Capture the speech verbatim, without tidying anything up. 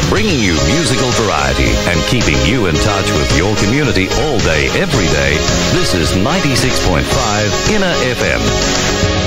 Bringing you musical variety and keeping you in touch with your community all day, every day. This is ninety-six point five Inner F M.